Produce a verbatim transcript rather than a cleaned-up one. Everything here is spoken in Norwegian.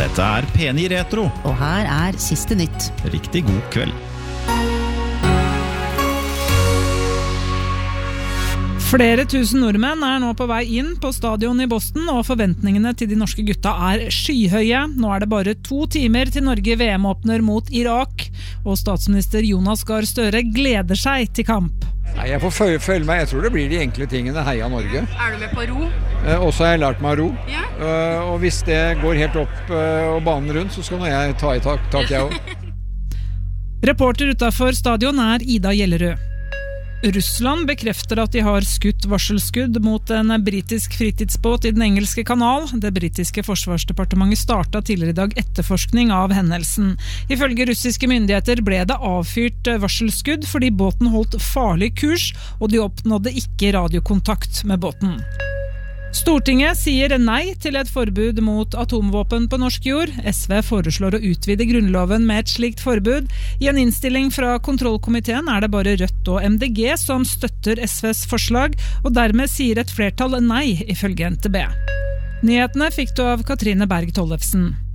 Dette er P ni Retro. Og her er siste nytt. Riktig god kveld. Flere tusen nordmenn er nå på vei inn på stadion i Boston, og forventningene til de norske gutta er skyhøye. Nå er det bare to timer til Norge V M-åpner mot Irak, og statsminister Jonas Gahr Støre gleder seg til kamp. Nei, jeg får følge, følge meg. Jeg tror det blir de enkle tingene. Heia Norge. Er du med på ro? Eh, også har jeg lært meg å ro. Ja. Eh, og hvis det går helt opp eh, og banen rundt, så skal nå jeg ta i tak, tak jeg også. Reporter utenfor stadion er Ida Gjellerød. Russland bekrefter at de har skutt varselskudd mot en britisk fritidsbåt i den engelske kanal. Det britiske forsvarsdepartementet startet tidligere i dag etterforskning av hendelsen. Ifølge russiske myndigheter ble det avfyrt varselskudd fordi båten holdt farlig kurs, og de oppnådde ikke radiokontakt med båten. Stortinget sier nei til et forbud mot atomvåpen på norsk jord. S V foreslår å utvide grunnloven med et slikt forbud. I en innstilling fra kontrollkomiteen er det bare Rødt og M D G som støtter S Vs forslag, og dermed sier et flertall nei, ifølge N T B. Nyhetene fikk du av Katrine Berg Tollefsen.